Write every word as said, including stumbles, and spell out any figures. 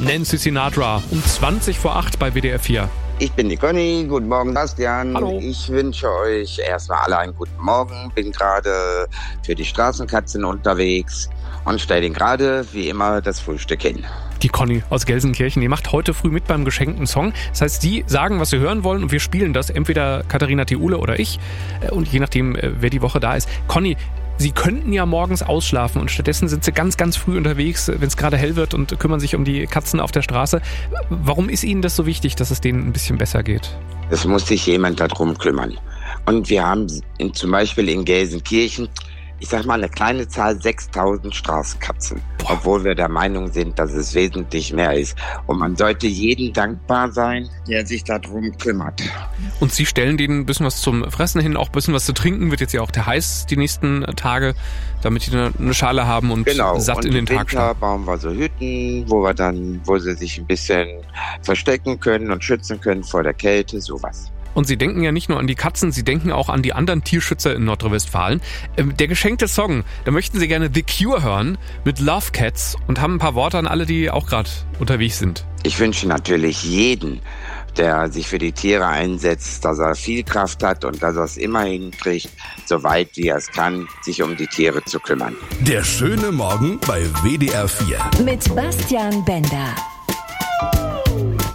Nancy Sinatra um zwanzig vor acht bei W D R vier. Ich bin die Conny, guten Morgen Bastian. Hallo. Ich wünsche euch erstmal alle einen guten Morgen. Bin gerade für die Straßenkatzen unterwegs und stelle Ihnen gerade, wie immer, das Frühstück hin. Die Conny aus Gelsenkirchen, die macht heute früh mit beim geschenkten Song. Das heißt, Sie sagen, was Sie hören wollen und wir spielen das, entweder Katharina Theule oder ich. Und je nachdem, wer die Woche da ist. Conny, Sie könnten ja morgens ausschlafen und stattdessen sind Sie ganz, ganz früh unterwegs, wenn es gerade hell wird und kümmern sich um die Katzen auf der Straße. Warum ist Ihnen das so wichtig, dass es denen ein bisschen besser geht? Es muss sich jemand darum kümmern. Und wir haben in, zum Beispiel in Gelsenkirchen, ich sag mal, eine kleine Zahl, sechstausend Straßenkatzen. Boah. Obwohl wir der Meinung sind, dass es wesentlich mehr ist. Und man sollte jedem dankbar sein, der sich darum kümmert. Und Sie stellen denen ein bisschen was zum Fressen hin, auch ein bisschen was zu trinken. Wird jetzt ja auch der heiß die nächsten Tage, damit die eine Schale haben und genau. satt und in den Tag starten. Winter bauen wir so Hütten, wo wir dann, wo sie sich ein bisschen verstecken können und schützen können vor der Kälte, sowas. Und Sie denken ja nicht nur an die Katzen, Sie denken auch an die anderen Tierschützer in Nordrhein-Westfalen. Der geschenkte Song, da möchten Sie gerne The Cure hören mit Love Cats und haben ein paar Worte an alle, die auch gerade unterwegs sind. Ich wünsche natürlich jeden, der sich für die Tiere einsetzt, dass er viel Kraft hat und dass er es immer hinkriegt, so weit wie er es kann, sich um die Tiere zu kümmern. Der schöne Morgen bei W D R vier. Mit Bastian Bender.